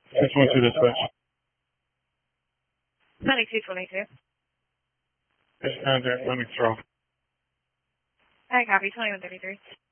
612 dispatch. 9222. It's contact, let me throw. I copy, 2133.